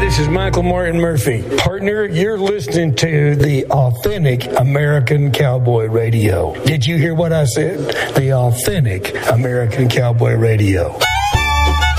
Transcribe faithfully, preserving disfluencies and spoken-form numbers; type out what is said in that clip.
This is Michael Martin Murphy. Partner, you're listening to the Authentic American Cowboy Radio. Did you hear what I said? The Authentic American Cowboy Radio.